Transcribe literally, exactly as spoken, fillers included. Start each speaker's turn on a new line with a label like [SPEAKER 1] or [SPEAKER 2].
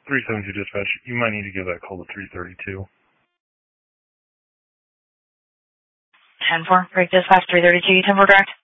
[SPEAKER 1] three seven two dispatch, you might need to give that call to three thirty-two.
[SPEAKER 2] ten four, break dispatch three thirty-two, ten four direct.